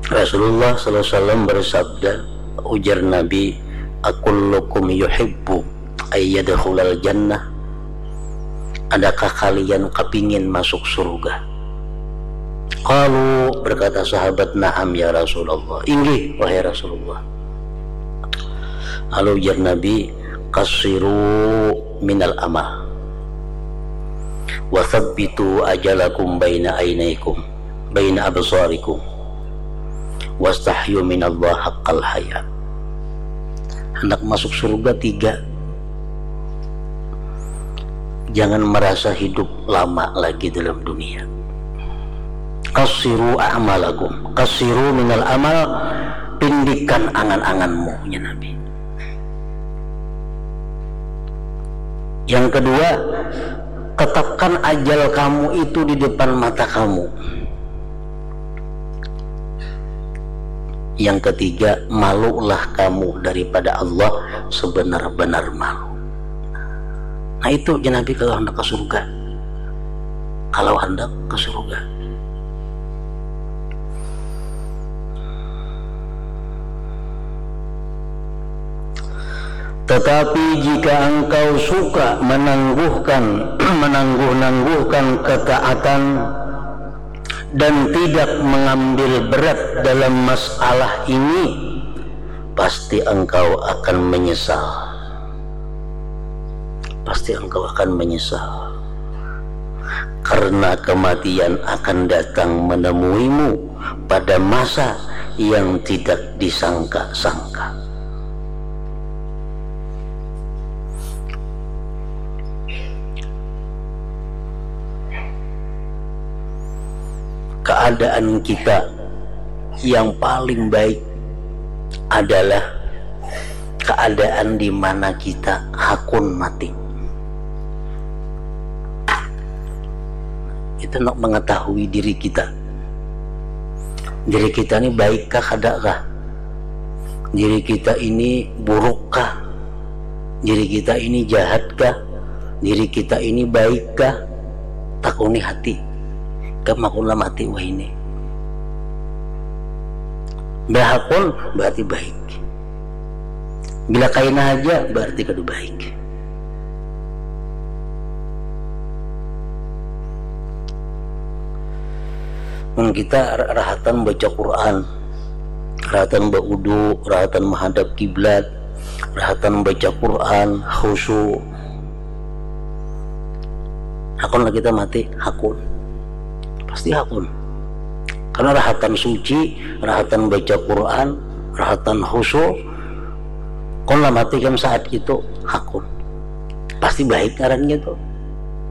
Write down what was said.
Rasulullah sallallahu alaihi wasallam bersabda, ujar Nabi, akullukum yuhibbu ayyadkhulal jannah, adakah kalian kepingin masuk surga? Qalu, berkata sahabat, na'am ya Rasulullah, inggih wahai Rasulullah. Lalu ujar Nabi, qasiru minal amal wa thabbitu ajalakum baina ainaikum baina absarikum wastahyu minallah haqqal haya. Hendak masuk surga 3, jangan merasa hidup lama lagi dalam dunia. Qasiru a'malakum, qasiru minal amal, pindikan angan-anganmu ya Nabi. Yang kedua, tetapkan ajal kamu itu di depan mata kamu. Yang ketiga, malulah kamu daripada Allah sebenar-benar malu. Nah itu ya Nabi kalau hendak ke surga. Kalau hendak ke surga. Tetapi jika engkau suka menangguh-nangguhkan ketaatan dan tidak mengambil berat dalam masalah ini, pasti engkau akan menyesal. Pasti engkau akan menyesal. Karena kematian akan datang menemuimu pada masa yang tidak disangka-sangka. Keadaan kita yang paling baik adalah keadaan di mana kita hakun mati. Kita nak mengetahui diri kita. Diri kita ini baikkah adakah? Diri kita ini burukkah? Diri kita ini jahatkah? Diri kita ini baikkah? Takuni hati. Kemakunlah mati wah ini. Bahakun berarti baik. Bila kaina aja berarti kadu baik. Kita rahatan baca Quran, rahatan berwudu, rahatan menghadap kiblat, rahatan baca Quran, khusyuk. Hakun lah kita mati, hakun. Pasti hakun. Karena rahatan suci, rahatan baca Quran, rahatan khusyuk, kon lah mati kan saat itu hakun. Pasti baik ngarannya tuh.